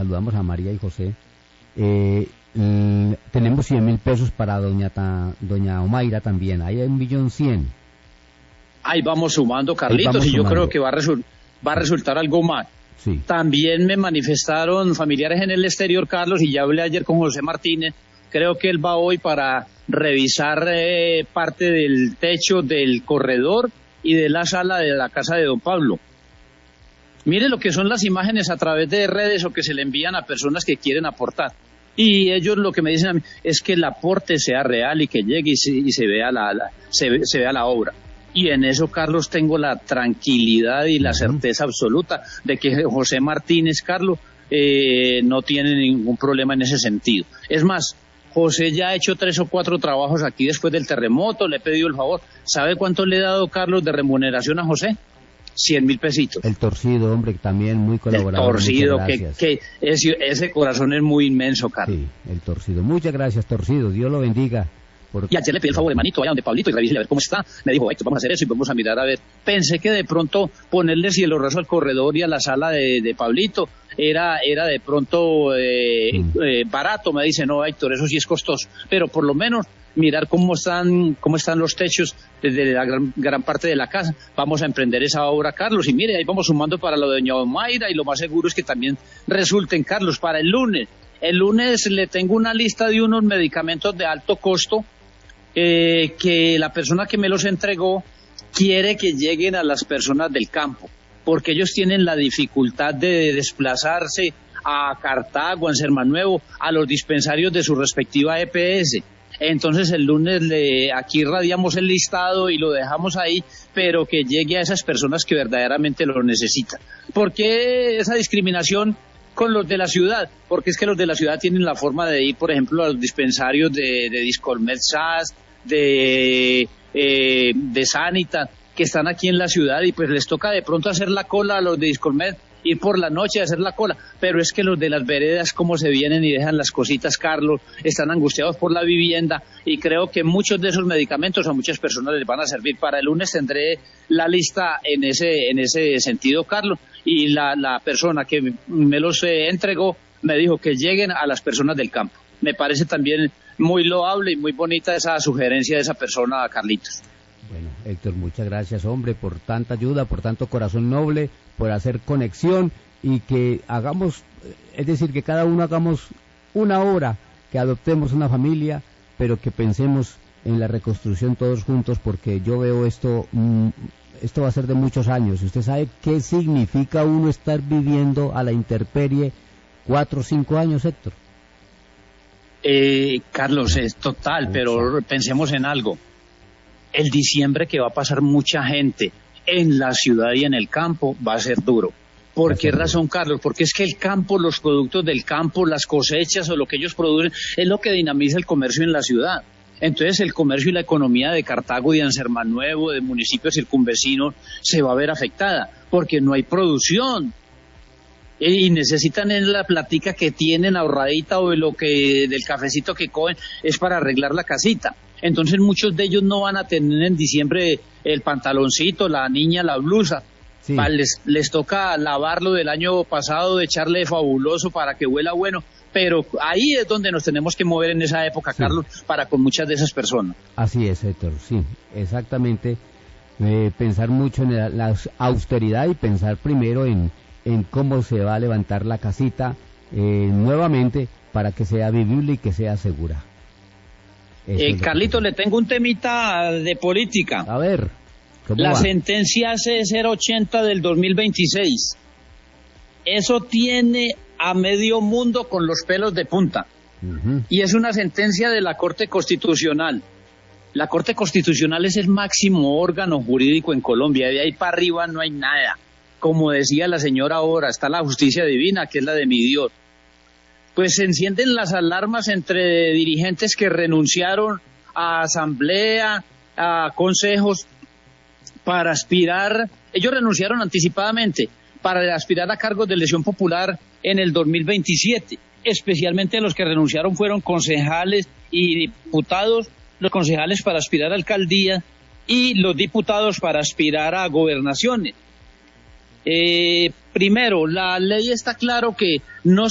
Saludamos a María y José. Tenemos 100.000 pesos para doña Omaira también. Ahí hay 1.100.000. Ahí vamos sumando, Carlitos, y yo creo que va a resultar algo más. Sí. También me manifestaron familiares en el exterior, Carlos, y ya hablé ayer con José Martínez. Creo que él va hoy para revisar parte del techo del corredor y de la sala de la casa de don Pablo. Mire lo que son las imágenes a través de redes o que se le envían a personas que quieren aportar. Y ellos lo que me dicen a mí es que el aporte sea real y que llegue y se vea se vea la obra. Y en eso, Carlos, tengo la tranquilidad y la certeza absoluta de que José Martínez, Carlos, no tiene ningún problema en ese sentido. Es más, José ya ha hecho 3 o 4 trabajos aquí después del terremoto, le he pedido el favor. ¿Sabe cuánto le he dado, Carlos, de remuneración a José? 100.000 pesitos. El Torcido, hombre, también muy colaborador. El Torcido, que ese corazón es muy inmenso, Carlos. Sí, el Torcido. Muchas gracias, Torcido. Dios lo bendiga. Y ayer le pedí el favor de manito allá donde Pablito y revísele a ver cómo está. Me dijo, Héctor, vamos a hacer eso y vamos a mirar a ver. Pensé que de pronto ponerle cielo raso al corredor y a la sala de Pablito era de pronto barato. Me dice, no, Héctor, eso sí es costoso. Pero por lo menos mirar cómo están los techos desde la gran parte de la casa. Vamos a emprender esa obra, Carlos. Y mire, ahí vamos sumando para lo de doña Omaira y lo más seguro es que también resulten, Carlos, para el lunes. El lunes le tengo una lista de unos medicamentos de alto costo que la persona que me los entregó quiere que lleguen a las personas del campo, porque ellos tienen la dificultad de desplazarse a Cartago, a San Manuel, a los dispensarios de su respectiva EPS. Entonces el lunes aquí radiamos el listado y lo dejamos ahí, pero que llegue a esas personas que verdaderamente lo necesitan. ¿Por qué esa discriminación con los de la ciudad? Porque es que los de la ciudad tienen la forma de ir, por ejemplo, a los dispensarios de Discolmed SAS, de Sanitas, que están aquí en la ciudad y pues les toca de pronto hacer la cola a los de Discolmed, ir por la noche a hacer la cola, pero es que los de las veredas como se vienen y dejan las cositas, Carlos, están angustiados por la vivienda y creo que muchos de esos medicamentos a muchas personas les van a servir. Para el lunes tendré la lista en ese sentido, Carlos, y la persona que me los entregó me dijo que lleguen a las personas del campo. Me parece también muy loable y muy bonita esa sugerencia de esa persona, Carlitos. Bueno, Héctor, muchas gracias, hombre, por tanta ayuda, por tanto corazón noble, por hacer conexión y que hagamos, es decir, que cada uno hagamos una obra, que adoptemos una familia, pero que pensemos en la reconstrucción todos juntos, porque yo veo esto va a ser de muchos años. ¿Usted sabe qué significa uno estar viviendo a la intemperie 4 o 5 años, Héctor? Carlos, es total, pero pensemos en algo. El diciembre que va a pasar mucha gente en la ciudad y en el campo va a ser duro. ¿Por qué razón, Carlos? Porque es que el campo, los productos del campo, las cosechas o lo que ellos producen es lo que dinamiza el comercio en la ciudad. Entonces el comercio y la economía de Cartago y de Anserma Nuevo, de municipios circunvecinos, se va a ver afectada porque no hay producción. Y necesitan en la platica que tienen ahorradita o lo que del cafecito que cogen es para arreglar la casita. Entonces muchos de ellos no van a tener en diciembre el pantaloncito, la niña, la blusa. Sí. Les toca lavarlo del año pasado, echarle fabuloso para que huela bueno. Pero ahí es donde nos tenemos que mover en esa época, sí, Carlos, para con muchas de esas personas. Así es, Héctor, sí, exactamente. Pensar mucho en la austeridad y pensar primero en cómo se va a levantar la casita nuevamente para que sea vivible y que sea segura. Carlito, le tengo un temita de política. A ver, ¿cómo la va? Sentencia C080 del 2026. Eso tiene a medio mundo con los pelos de punta. Y es una sentencia de la Corte Constitucional. La Corte Constitucional es el máximo órgano jurídico en Colombia. De ahí para arriba no hay nada. Como decía la señora ahora, está la justicia divina, que es la de mi Dios. Pues se encienden las alarmas entre dirigentes que renunciaron a asamblea, a consejos, para aspirar, ellos renunciaron anticipadamente, para aspirar a cargos de elección popular en el 2027. Especialmente los que renunciaron fueron concejales y diputados, los concejales para aspirar a alcaldía y los diputados para aspirar a gobernaciones. Primero, la ley está claro que no